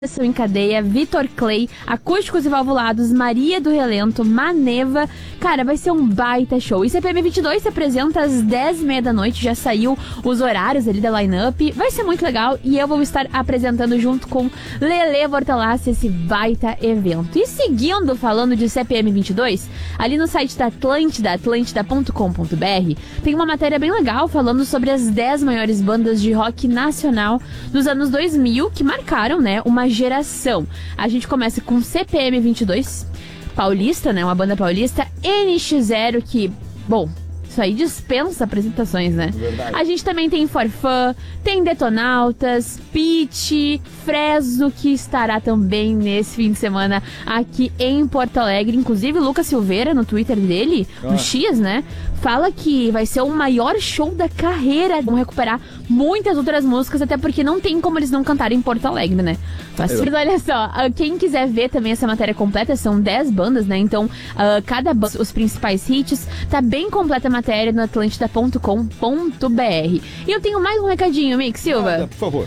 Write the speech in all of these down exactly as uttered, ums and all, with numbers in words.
São em Cadeia, Vitor Clay, Acústicos e Valvulados, Maria do Relento, Maneva. Cara, vai ser um baita show. E C P M vinte e dois se apresenta às dez e meia da noite, já saiu os horários ali da line-up. Vai ser muito legal e eu vou estar apresentando junto com Lele Bortolassi esse baita evento. E seguindo, falando de C P M vinte e dois, ali no site da Atlântida, atlântida ponto com ponto b r, tem uma matéria bem legal falando sobre as dez maiores bandas de rock nacional dos anos dois mil que marcaram, né, uma geração. A gente começa com C P M vinte e dois, paulista, né? Uma banda paulista, N X Zero, que, bom, isso aí dispensa apresentações, né? Verdade. A gente também tem Forfã, tem Detonautas, Pitty, Fresno, que estará também nesse fim de semana aqui em Porto Alegre. Inclusive, Lucas Silveira, no Twitter dele, ah. no X, né? Fala que vai ser o maior show da carreira. Vão recuperar muitas outras músicas, até porque não tem como eles não cantarem em Porto Alegre, né? Mas olha só, quem quiser ver também essa matéria completa, são dez bandas, né? Então, uh, cada banda, os principais hits, tá bem completa a matéria no atlântida ponto com ponto b r. E eu tenho mais um recadinho, Mick Silva. Nada, por favor.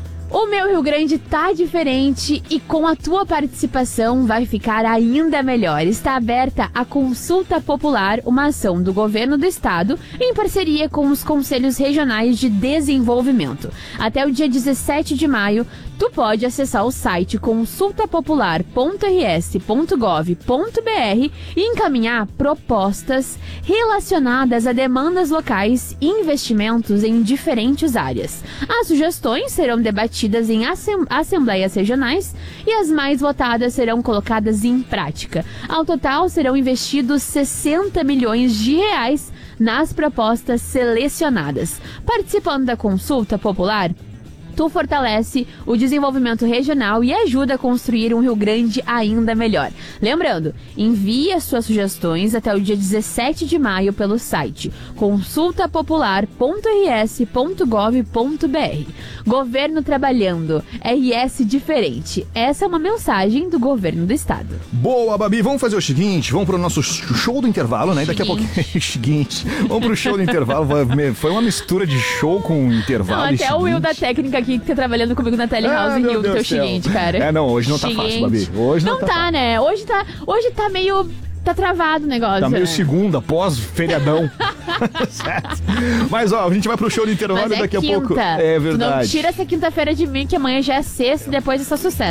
O meu Rio Grande tá diferente e com a tua participação vai ficar ainda melhor. Está aberta a Consulta Popular, uma ação do governo do estado em parceria com os Conselhos Regionais de Desenvolvimento. Até o dia dezessete de maio, tu pode acessar o site consulta popular ponto r s ponto gov ponto b r e encaminhar propostas relacionadas a demandas locais e investimentos em diferentes áreas. As sugestões serão debatidas em assem- assembleias regionais e as mais votadas serão colocadas em prática. Ao total, serão investidos sessenta milhões de reais nas propostas selecionadas. Participando da consulta popular, tu fortalece o desenvolvimento regional e ajuda a construir um Rio Grande ainda melhor. Lembrando, envie as suas sugestões até o dia dezessete de maio pelo site consulta popular ponto r s ponto gov ponto b r. Governo trabalhando, R S diferente. Essa é uma mensagem do governo do estado. Boa, Babi. Vamos fazer o seguinte, vamos pro nosso show do intervalo, né? Daqui a pouquinho. seguinte. Vamos pro show do intervalo. Foi uma mistura de show com intervalo. Não, e até seguinte. o Will da técnica aqui que tá trabalhando comigo na Telehouse ah, riu do teu seguinte, cara. É, não, hoje não tá seguinte. fácil, Babi. Hoje não, não tá, tá fácil. né? Hoje tá, hoje tá meio... Tá travado o negócio, Tá meio né? segunda, pós-feriadão. Certo. Mas, ó, a gente vai pro show do intervalo Mas é daqui quinta. a pouco. É verdade. Tu não tira essa quinta-feira de mim, que amanhã já é sexta e depois é só sucesso.